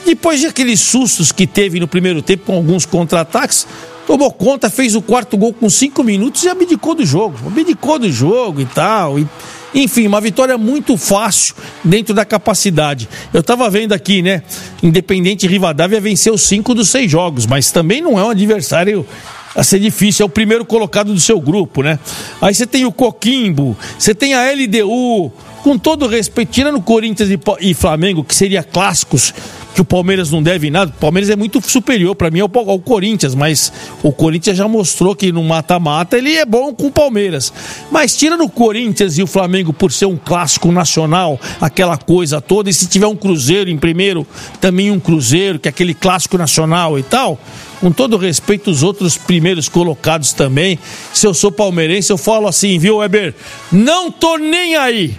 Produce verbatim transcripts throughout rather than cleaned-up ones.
depois de aqueles sustos que teve no primeiro tempo com alguns contra-ataques, tomou conta, fez o quarto gol com cinco minutos e abdicou do jogo. Abdicou do jogo e tal. E, enfim, uma vitória muito fácil dentro da capacidade. Eu tava vendo aqui, né? Independente Rivadavia venceu cinco dos seis jogos, mas também não é um adversário a ser difícil. É o primeiro colocado do seu grupo, né? Aí você tem o Coquimbo, você tem a L D U. Com todo respeito, tirando Corinthians e Flamengo, que seria clássicos, que o Palmeiras não deve nada. O Palmeiras é muito superior para mim ao, ao Corinthians, mas o Corinthians já mostrou que no mata-mata ele é bom com o Palmeiras. Mas tirando o Corinthians e o Flamengo por ser um clássico nacional, aquela coisa toda, e se tiver um Cruzeiro em primeiro, também um Cruzeiro, que é aquele clássico nacional e tal, com todo respeito os outros primeiros colocados também, se eu sou palmeirense, eu falo assim, viu, Weber? Não tô nem aí.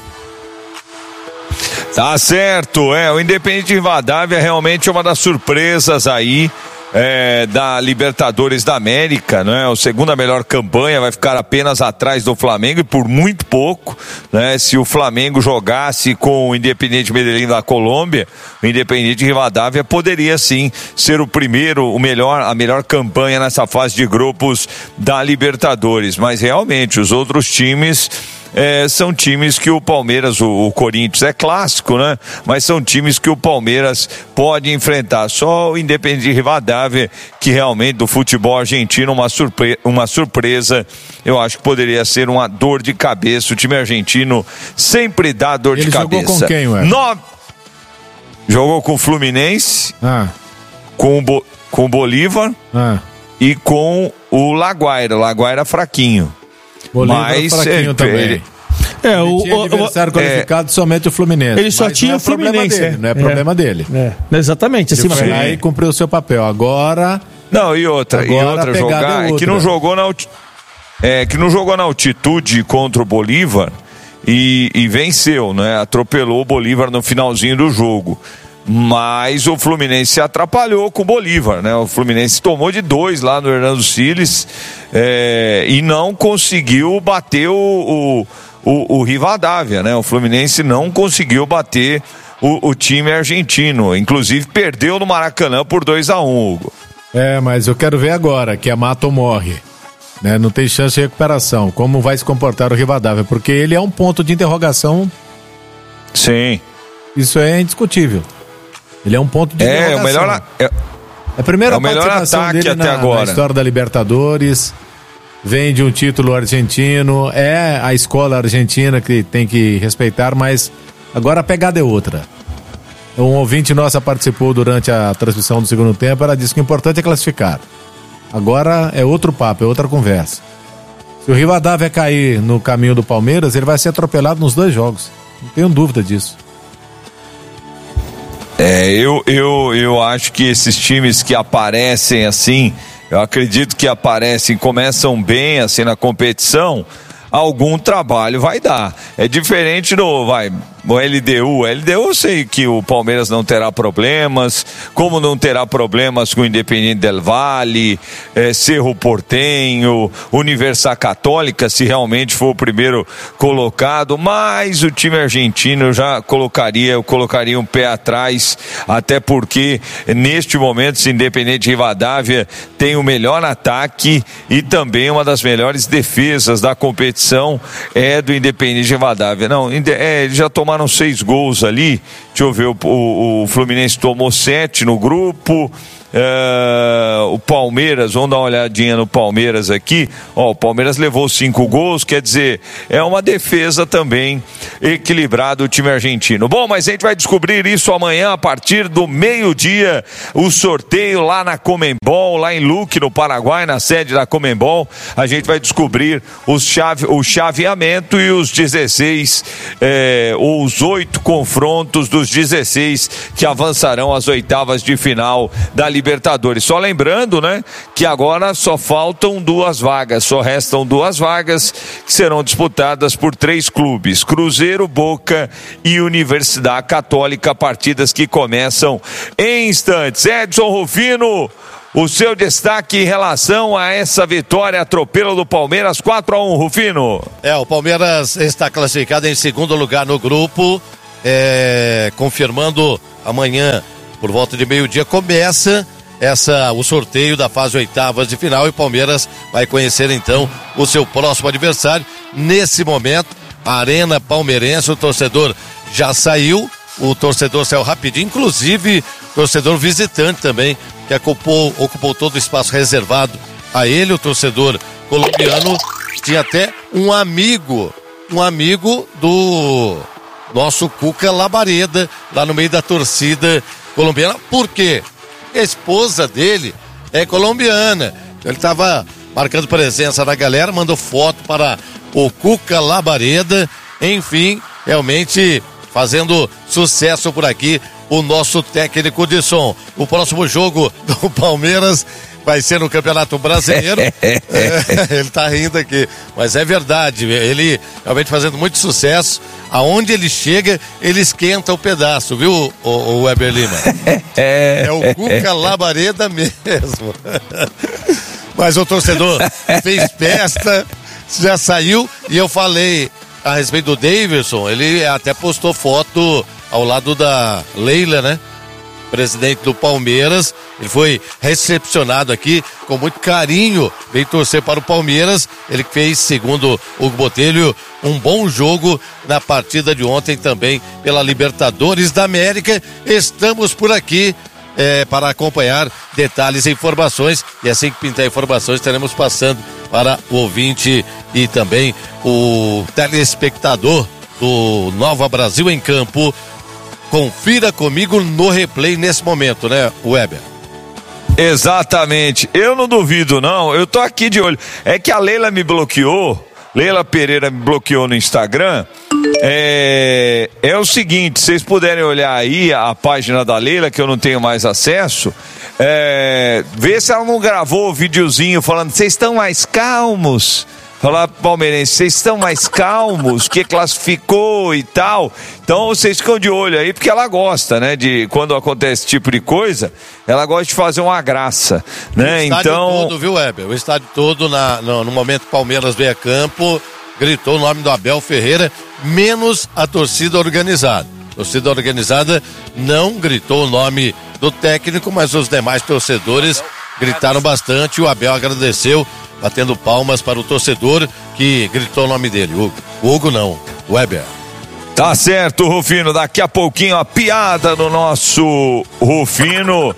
Tá certo, é, o Independente Rivadavia é realmente uma das surpresas aí é, da Libertadores da América, né? A segunda melhor campanha, vai ficar apenas atrás do Flamengo e por muito pouco, né? Se o Flamengo jogasse com o Independente Medellín da Colômbia, o Independente Rivadavia poderia sim ser o primeiro, o melhor, a melhor campanha nessa fase de grupos da Libertadores, mas realmente os outros times É, são times que o Palmeiras, o, o Corinthians é clássico, né? Mas são times que o Palmeiras pode enfrentar. Só o Independente Rivadavia, que realmente do futebol argentino, uma, surpre- uma surpresa, eu acho que poderia ser uma dor de cabeça. O time argentino sempre dá dor Ele de cabeça. Jogou com quem, ué? No... Jogou com o Fluminense, ah. com, o Bo... com o Bolívar ah. e com o Laguaira. O Laguaira fraquinho. Bolívar Mas fraquinho é, também. ele... É, o, tinha o adversário o, qualificado é, somente o Fluminense. Ele só tinha não é o Fluminense. Dele, não é, é problema dele. É, exatamente. Assim, ele aí cumpriu o seu papel. Agora. Não, e outra, e outra jogar. É outra. Que não jogou na é, que não jogou na altitude contra o Bolívar e, e venceu, né? Atropelou o Bolívar no finalzinho do jogo. Mas o Fluminense se atrapalhou com o Bolívar, né? O Fluminense tomou de dois lá no Hernando Siles é, e não conseguiu bater o, o, o, o Rivadavia, né? O Fluminense não conseguiu bater o, o time argentino, inclusive perdeu no Maracanã por dois a um, Hugo. É, mas eu quero ver agora que é mata ou morre, né? Não tem chance de recuperação. Como vai se comportar o Rivadavia? Porque ele é um ponto de interrogação. Sim. Isso é indiscutível. Ele é um ponto de é, o melhor é, é a primeira é o melhor participação dele até na, agora. na história da Libertadores. Vem de um título argentino. É a escola argentina que tem que respeitar, mas agora a pegada é outra. Um ouvinte nossa participou durante a transmissão do segundo tempo. Ela disse que o importante é classificar. Agora é outro papo, é outra conversa. Se o Rivadavia cair no caminho do Palmeiras, ele vai ser atropelado nos dois jogos. Não tenho dúvida disso. É, eu, eu, eu acho que esses times que aparecem assim, eu acredito que aparecem, começam bem assim na competição, algum trabalho vai dar. É diferente do, vai, o L D U. L D U eu sei que o Palmeiras não terá problemas, como não terá problemas com o Independiente del Valle, é, Cerro Porteño, Universidade Católica, se realmente for o primeiro colocado, mas o time argentino eu já colocaria, eu colocaria um pé atrás, até porque neste momento esse Independente Rivadavia tem o melhor ataque e também uma das melhores defesas da competição é do Independente Rivadavia. Não, é, eles já tomaram seis gols ali. Deixa eu ver, o, o, o Fluminense tomou sete no grupo. Uh, o Palmeiras, vamos dar uma olhadinha no Palmeiras aqui. Ó, o Palmeiras levou cinco gols, quer dizer, é uma defesa também equilibrada o time argentino. Bom, mas a gente vai descobrir isso amanhã a partir do meio-dia, o sorteio lá na Conmebol, lá em Luque, no Paraguai, na sede da Conmebol. A gente vai descobrir os chave, o chaveamento e os dezesseis, eh, ou os oito confrontos dos dezesseis que avançarão às oitavas de final da Libertadores. Libertadores. Só lembrando, né, que agora só faltam duas vagas, só restam duas vagas que serão disputadas por três clubes: Cruzeiro, Boca e Universidade Católica, partidas que começam em instantes. Edson Rufino, o seu destaque em relação a essa vitória, atropelo do Palmeiras, quatro a um, Rufino. É, o Palmeiras está classificado em segundo lugar no grupo, é, confirmando amanhã por volta de meio-dia, começa essa, o sorteio da fase oitavas de final e o Palmeiras vai conhecer então o seu próximo adversário. Nesse momento, a Arena Palmeirense, o torcedor já saiu, o torcedor saiu rapidinho, inclusive torcedor visitante também, que ocupou, ocupou todo o espaço reservado a ele, o torcedor colombiano. Tinha até um amigo, um amigo do nosso Cuca Labareda, lá no meio da torcida colombiana. Por quê? A esposa dele é colombiana. Ele estava marcando presença na galera, mandou foto para o Cuca Labareda. Enfim, realmente fazendo sucesso por aqui o nosso técnico de som. O próximo jogo do Palmeiras vai ser no Campeonato Brasileiro. É, ele tá rindo aqui, mas é verdade, ele realmente fazendo muito sucesso. Aonde ele chega, ele esquenta o pedaço, viu, o, o Weber Lima? É o Cuca Labareda mesmo. Mas o torcedor fez festa, já saiu, e eu falei a respeito do Davidson, ele até postou foto ao lado da Leila, né? Presidente do Palmeiras. Ele foi recepcionado aqui com muito carinho, veio torcer para o Palmeiras. Ele fez, segundo o Botelho, um bom jogo na partida de ontem também pela Libertadores da América. Estamos por aqui é, para acompanhar detalhes e informações, e assim que pintar informações estaremos passando para o ouvinte e também o telespectador do Nova Brasil em Campo. Confira comigo no replay nesse momento, né, Weber? Exatamente. Eu não duvido, não. Eu tô aqui de olho. É que a Leila me bloqueou. Leila Pereira me bloqueou no Instagram. É, é o seguinte, se vocês puderem olhar aí a página da Leila, que eu não tenho mais acesso, é, vê se ela não gravou o videozinho falando, vocês estão mais calmos? Falar palmeirense, vocês estão mais calmos, que classificou e tal. Então vocês ficam de olho aí, porque ela gosta, né? De quando acontece esse tipo de coisa, ela gosta de fazer uma graça, né? O estádio então todo, viu, Weber? O estádio todo, na, no, no momento que o Palmeiras veio a campo, gritou o nome do Abel Ferreira, menos a torcida organizada. A torcida organizada não gritou o nome do técnico, mas os demais torcedores gritaram bastante. O Abel agradeceu, batendo palmas para o torcedor que gritou o nome dele. Hugo, Hugo não, Weber. Tá certo, Rufino. Daqui a pouquinho a piada do nosso Rufino.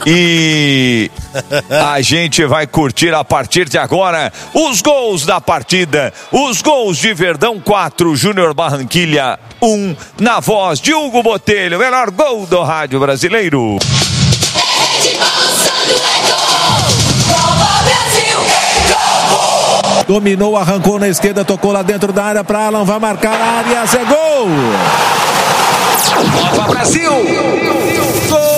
E a gente vai curtir a partir de agora os gols da partida. Os gols de Verdão quatro, Júnior Barranquilha um, na voz de Hugo Botelho. Melhor gol do rádio brasileiro. Dominou, arrancou na esquerda, tocou lá dentro da área para Alan, vai marcar a área, é gol!